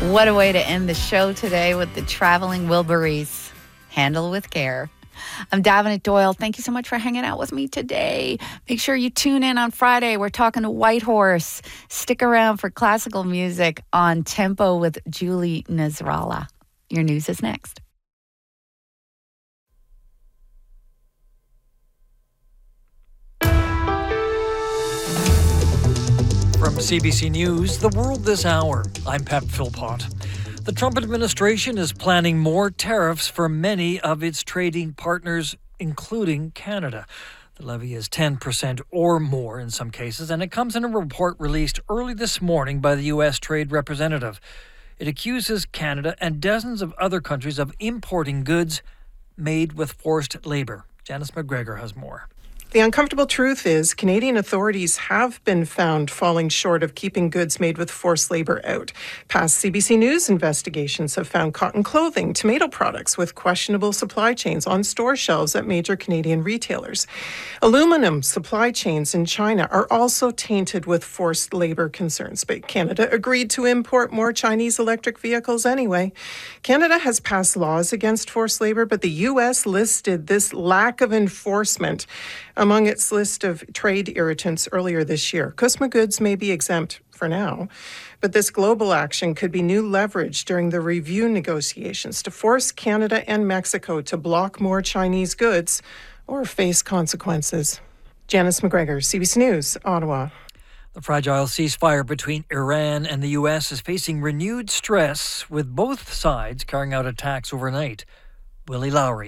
What a way to end the show today with the Traveling Wilburys. Handle with care. I'm Davenant Doyle. Thank you so much for hanging out with me today. Make sure you tune in on Friday. We're talking to Whitehorse. Stick around for classical music on Tempo with Julie Nasrallah. Your news is next. From CBC News, The World This Hour, I'm Pep Philpott. The Trump administration is planning more tariffs for many of its trading partners, including Canada. The levy is 10% or more in some cases, and it comes in a report released early this morning by the U.S. Trade Representative. It accuses Canada and dozens of other countries of importing goods made with forced labor. Janice McGregor has more. The uncomfortable truth is Canadian authorities have been found falling short of keeping goods made with forced labor out. Past CBC News investigations have found cotton clothing, tomato products with questionable supply chains on store shelves at major Canadian retailers. Aluminum supply chains in China are also tainted with forced labor concerns, but Canada agreed to import more Chinese electric vehicles anyway. Canada has passed laws against forced labor, but the U.S. listed this lack of enforcement among its list of trade irritants earlier this year. CUSMA goods may be exempt for now, but this global action could be new leverage during the review negotiations to force Canada and Mexico to block more Chinese goods or face consequences. Janice McGregor, CBC News, Ottawa. The fragile ceasefire between Iran and the U.S. is facing renewed stress, with both sides carrying out attacks overnight. Willie Lowry.